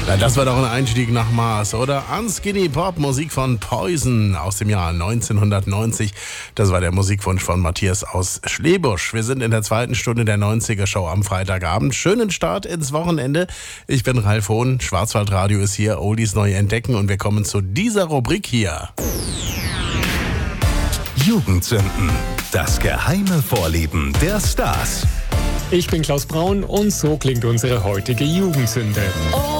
Na, das war doch ein Einstieg nach Mars, oder? Unskinny Pop, Musik von Poison aus dem Jahr 1990. Das war der Musikwunsch von Matthias aus Schlebusch. Wir sind in der zweiten Stunde der 90er-Show am Freitagabend. Schönen Start ins Wochenende. Ich bin Ralf Hohn, Schwarzwaldradio ist hier, Oldies neu entdecken und wir kommen zu dieser Rubrik hier. Jugendsünden, das geheime Vorleben der Stars. Ich bin Klaus Braun und so klingt unsere heutige Jugendsünde.